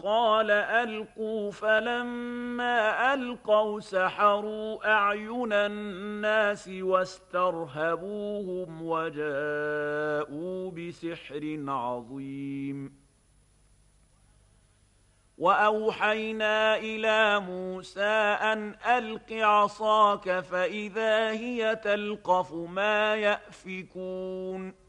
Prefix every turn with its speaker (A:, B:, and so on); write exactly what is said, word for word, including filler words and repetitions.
A: قال ألقوا فلما ألقوا سحروا أعين الناس واسترهبوهم وجاءوا بسحر عظيم وأوحينا إلى موسى أن ألق عصاك فإذا هي تلقف ما يأفكون